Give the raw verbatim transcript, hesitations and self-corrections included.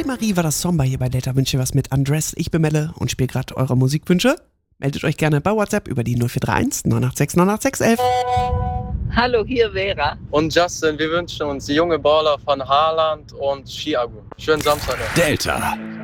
Marie war das Somba hier bei Delta Wünsche was mit Undressed. Ich bin Melle und spiele gerade eure Musikwünsche. Meldet euch gerne bei WhatsApp über die null vier drei eins neun acht sechs neun acht sechs eins eins. Hallo, hier Vera. Und Justin, wir wünschen uns junge Baller von Haaland und Chiago. Schönen Samstag noch. Delta.